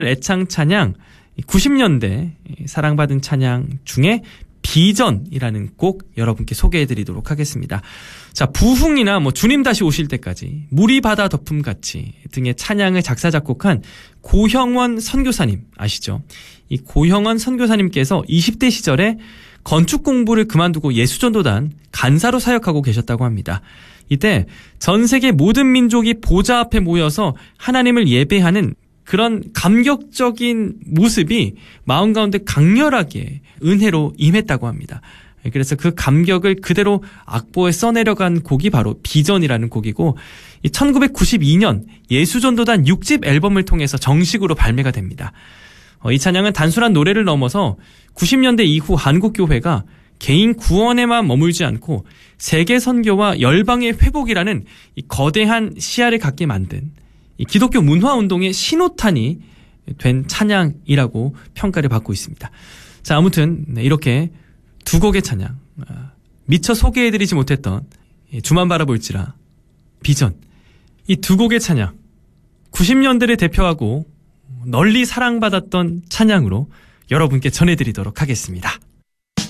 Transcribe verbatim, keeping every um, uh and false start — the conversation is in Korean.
애창 찬양 구십 년대 사랑받은 찬양 중에 비전이라는 곡 여러분께 소개해드리도록 하겠습니다. 자, 부흥이나 뭐 주님 다시 오실 때까지, 물이 바다 덮음같이 등의 찬양을 작사 작곡한 고형원 선교사님 아시죠? 이 고형원 선교사님께서 이십 대 시절에 건축 공부를 그만두고 예수전도단 간사로 사역하고 계셨다고 합니다. 이때 전 세계 모든 민족이 보좌 앞에 모여서 하나님을 예배하는 그런 감격적인 모습이 마음 가운데 강렬하게 은혜로 임했다고 합니다. 그래서 그 감격을 그대로 악보에 써내려간 곡이 바로 비전이라는 곡이고, 천구백구십이 년 예수전도단 육 집 앨범을 통해서 정식으로 발매가 됩니다. 이 찬양은 단순한 노래를 넘어서 구십 년대 이후 한국교회가 개인 구원에만 머물지 않고 세계 선교와 열방의 회복이라는 이 거대한 시야를 갖게 만든 이 기독교 문화운동의 신호탄이 된 찬양이라고 평가를 받고 있습니다. 자, 아무튼 이렇게 두 곡의 찬양, 미처 소개해드리지 못했던 주만 바라볼지라, 비전, 이 두 곡의 찬양, 구십 년대를 대표하고 널리 사랑받았던 찬양으로 여러분께 전해드리도록 하겠습니다.